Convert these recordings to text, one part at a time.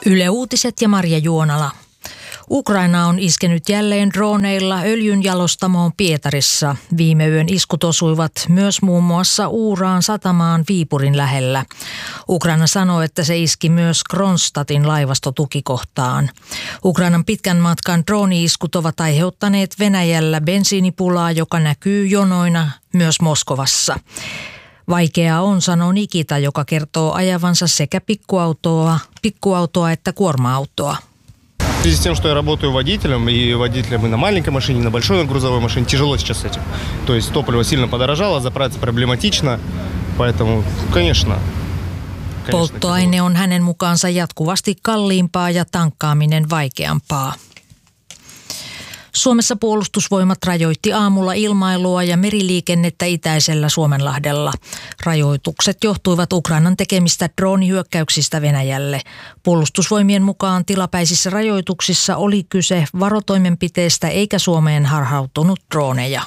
Yle Uutiset ja Marja Juonala. Ukraina on iskenyt jälleen droneilla öljynjalostamoon Pietarissa. Viime yön iskut osuivat myös muun muassa Uuraan satamaan Viipurin lähellä. Ukraina sanoi, että se iski myös Kronstadtin laivastotukikohtaan. Ukrainan pitkän matkan drooni-iskut ovat aiheuttaneet Venäjällä bensiinipulaa, joka näkyy jonoina myös Moskovassa. Vaikeaa on, sanoo Nikita, joka kertoo ajavansa sekä pikkuautoa että kuorma-autoa. В связи с тем, что я работаю водителем и на маленькой машине, и на большой грузовой машине, тяжело сейчас с этим. То есть топливо сильно подорожало, заправиться проблематично, поэтому, конечно. Polttoaine on hänen mukaansa jatkuvasti kalliimpaa ja tankkaaminen vaikeampaa. Suomessa puolustusvoimat rajoitti aamulla ilmailua ja meriliikennettä itäisellä Suomenlahdella. Rajoitukset johtuivat Ukrainan tekemistä droonihyökkäyksistä Venäjälle. Puolustusvoimien mukaan tilapäisissä rajoituksissa oli kyse varotoimenpiteestä eikä Suomeen harhautunut drooneja.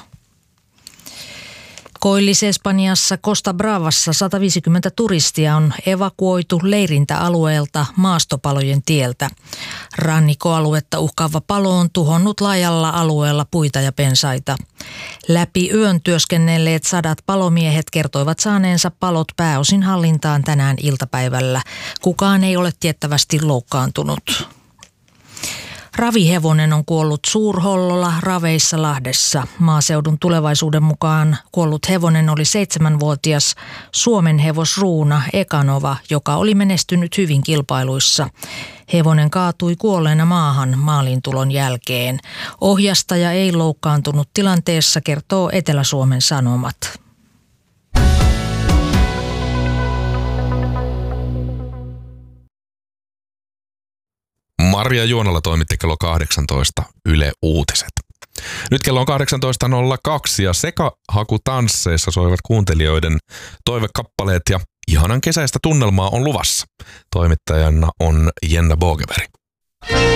Koillis-Espanjassa Costa Bravassa 150 turistia on evakuoitu leirintäalueelta maastopalojen tieltä. Rannikkoaluetta uhkaava palo on tuhonnut laajalla alueella puita ja pensaita. Läpi yön työskennelleet 100 palomiehet kertoivat saaneensa palot pääosin hallintaan tänään iltapäivällä. Kukaan ei ole tiettävästi loukkaantunut. Ravihevonen on kuollut Suurhollolla Raveissa Lahdessa. Maaseudun Tulevaisuuden mukaan kuollut hevonen oli 7-vuotias Suomen hevosruuna Ekanova, joka oli menestynyt hyvin kilpailuissa. Hevonen kaatui kuolleena maahan maaliintulon jälkeen. Ohjastaja ei loukkaantunut tilanteessa, kertoo Etelä-Suomen Sanomat. Marja Juonala toimitti kello 18 Yle Uutiset. Nyt kello on 18.02 ja sekahakutansseissa soivat kuuntelijoiden toivekappaleet ja ihanan kesäistä tunnelmaa on luvassa. Toimittajana on Jenna Bogeveri.